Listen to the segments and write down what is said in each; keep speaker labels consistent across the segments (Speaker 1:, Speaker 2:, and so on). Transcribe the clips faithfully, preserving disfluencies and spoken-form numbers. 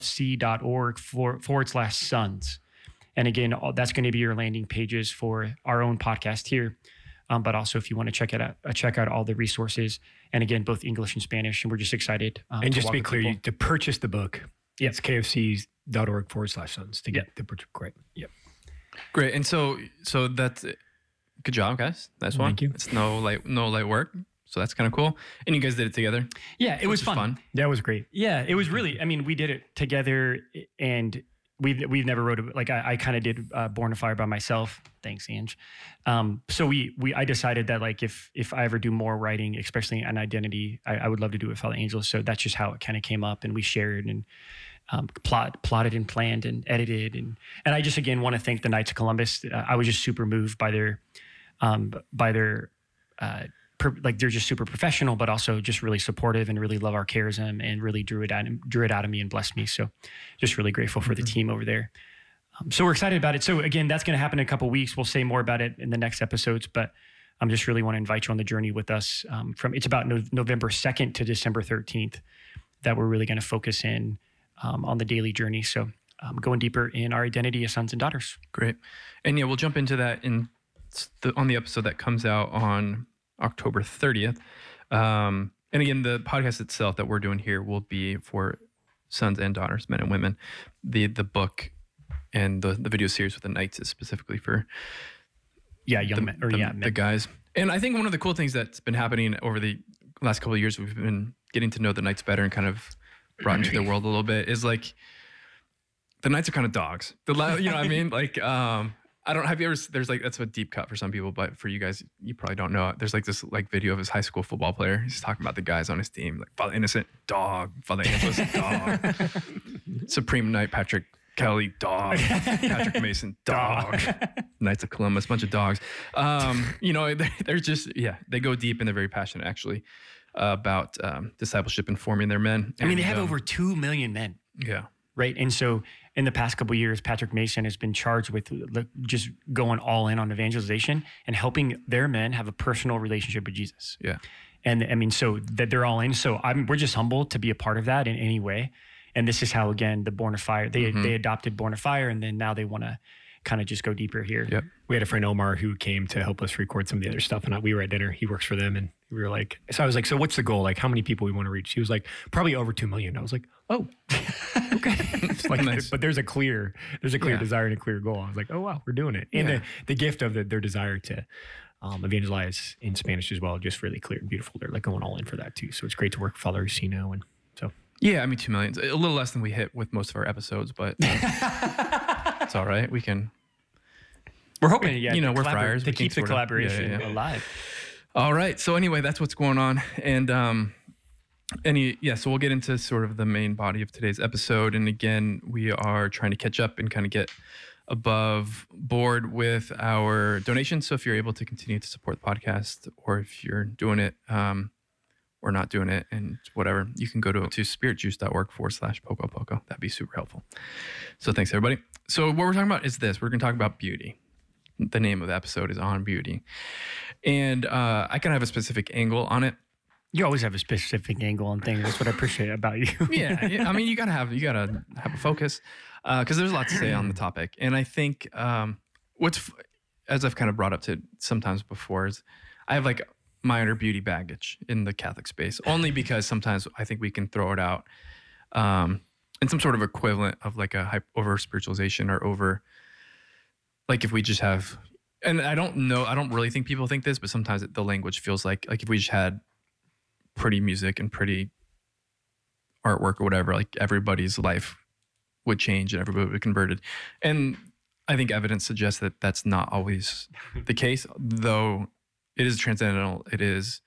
Speaker 1: c dot org forward, forward slash sons. And again, all, that's going to be your landing pages for our own podcast here. Um, but also if you want to check it out, uh, check out all the resources. And again, both English and Spanish. And we're just excited. Um,
Speaker 2: and
Speaker 1: to
Speaker 2: just to be clear, you, to purchase the book,
Speaker 1: yep.
Speaker 2: it's k f c dot org forward slash sons to get
Speaker 1: yep.
Speaker 2: the purchase. Great.
Speaker 1: Yep.
Speaker 3: Great. And so, so that's good job, guys. That's one.
Speaker 2: Thank you.
Speaker 3: It's no light, no light work. So that's kind of cool. And you guys did it together.
Speaker 1: Yeah, it was fun.
Speaker 3: fun.
Speaker 2: Yeah, it was great.
Speaker 1: Yeah, it was really, I mean, we did it together and we've, we've never wrote it. Like I, I kind of did uh, Born to Fire by myself. Thanks, Ange. Um, so we, we, I decided that like, if, if I ever do more writing, especially on identity, I, I would love to do it with Father Angel. So that's just how it kind of came up and we shared and um, plot, plotted and planned and edited. And, and I just, again, want to thank the Knights of Columbus. Uh, I was just super moved by their, um, by their, uh, Per, like they're just super professional, but also just really supportive and really love our charism and really drew it out, drew it out of me and blessed me. So just really grateful for mm-hmm. the team over there. Um, so we're excited about it. So again, that's going to happen in a couple of weeks. We'll say more about it in the next episodes, but I'm just really want to invite you on the journey with us. Um, from it's about no, November second to December thirteenth that we're really going to focus in um, on the daily journey. So um, going deeper in our identity as sons and daughters.
Speaker 3: Great. And yeah, we'll jump into that in the, on the episode that comes out on October thirtieth. Um, and again, the podcast itself that we're doing here will be for sons and daughters, men and women. The the book and the, the video series with the Knights is specifically for
Speaker 1: yeah, young
Speaker 3: the,
Speaker 1: men or
Speaker 3: the,
Speaker 1: yeah, men.
Speaker 3: the guys. And I think one of the cool things that's been happening over the last couple of years, we've been getting to know the Knights better and kind of brought into their world a little bit, is like the Knights are kind of dogs. The you know what I mean? Like um I don't have you ever, there's like, that's a deep cut for some people, but for you guys, you probably don't know it. There's like this like video of his high school football player. He's talking about the guys on his team, like Father Innocent, dog. Father Angelos, dog. Supreme Knight, Patrick Kelly, dog. Patrick Mason, dog. Knights of Columbus, bunch of dogs. Um, you know, they, they're just, yeah, they go deep and they're very passionate actually uh, about um, discipleship and forming their men.
Speaker 1: I mean,
Speaker 3: and,
Speaker 1: they have
Speaker 3: um,
Speaker 1: over two million men.
Speaker 3: Yeah.
Speaker 1: Right. And so in the past couple of years, Patrick Mason has been charged with just going all in on evangelization and helping their men have a personal relationship with Jesus.
Speaker 3: Yeah.
Speaker 1: And I mean, so that they're all in. So I'm, we're just humbled to be a part of that in any way. And this is how, again, the Born of Fire, they, mm-hmm. they adopted Born of Fire, and then now they want to kind of just go deeper here.
Speaker 3: Yep.
Speaker 2: We had a friend, Omar, who came to help us record some of the other stuff. And I, we were at dinner. He works for them. And we were like, so I was like, so what's the goal? Like, how many people we want to reach? He was like, probably over two million. I was like, oh, okay. It's like,
Speaker 3: Nice.
Speaker 2: But there's a clear, there's a clear
Speaker 3: Yeah.
Speaker 2: desire and a clear goal. I was like, oh, wow, we're doing it. And
Speaker 3: Yeah.
Speaker 2: the, the gift of the, their desire to um, evangelize in Spanish as well, just really clear and beautiful. They're like going all in for that too. So it's great to work with Father Usino. And so.
Speaker 3: Yeah, I mean, two million. A little less than we hit with most of our episodes, but it's all right. We can.
Speaker 1: We're hoping, yeah,
Speaker 3: you know,
Speaker 1: to
Speaker 3: we're
Speaker 1: collabor-
Speaker 3: friars.
Speaker 1: to
Speaker 3: We can
Speaker 1: keep the
Speaker 3: sorta-
Speaker 1: collaboration
Speaker 3: yeah, yeah, yeah.
Speaker 1: alive.
Speaker 3: All right. So anyway, that's what's going on. And um, any yeah, so we'll get into sort of the main body of today's episode. And again, we are trying to catch up and kind of get above board with our donations. So if you're able to continue to support the podcast, or if you're doing it um, or not doing it and whatever, you can go to, to spiritjuice.org forward slash poco poco. That'd be super helpful. So thanks, everybody. So what we're talking about is this. We're going to talk about beauty. The name of the episode is On Beauty. And uh, I kind of have a specific angle on it.
Speaker 1: You always have a specific angle on things. That's what I appreciate about you.
Speaker 3: yeah, yeah, I mean, you gotta have you gotta have a focus because uh, there's a lot to say on the topic. And I think um, what's f- as I've kind of brought up to sometimes before is I have like minor beauty baggage in the Catholic space, only because sometimes I think we can throw it out um, in some sort of equivalent of like a hyper, over spiritualization or over like if we just have. And I don't know, I don't really think people think this, but sometimes the language feels like like if we just had pretty music and pretty artwork or whatever, like everybody's life would change and everybody would be converted. And I think evidence suggests that that's not always the case, though it is transcendental. It is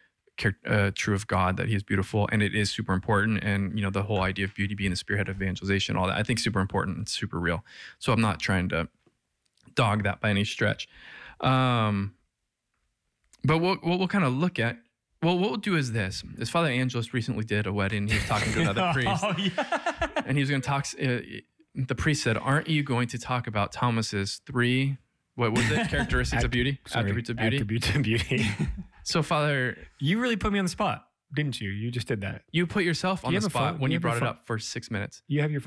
Speaker 3: uh, true of God that he is beautiful, and it is super important. And, you know, the whole idea of beauty being the spearhead of evangelization, all that, I think super important and super real. So I'm not trying to dog that by any stretch. Um, but what, what we'll kind of look at, well, what we'll do is this. Is Father Angelos recently did a wedding. He was talking to another priest.
Speaker 1: Oh, yeah.
Speaker 3: And he was going to talk, uh, the priest said, aren't you going to talk about Thomas's three, what was it, characteristics
Speaker 2: Att-
Speaker 3: of beauty?
Speaker 2: sorry,
Speaker 3: Attributes of beauty?
Speaker 2: Attributes of beauty.
Speaker 3: So, Father,
Speaker 2: You really put me on the spot, didn't you? You just did that.
Speaker 3: you put yourself on
Speaker 2: Do you
Speaker 3: the
Speaker 2: have a
Speaker 3: spot
Speaker 2: phone?
Speaker 3: when
Speaker 2: Do
Speaker 3: you
Speaker 2: you have a
Speaker 3: brought it
Speaker 2: phone?
Speaker 3: up for six minutes.
Speaker 2: You have your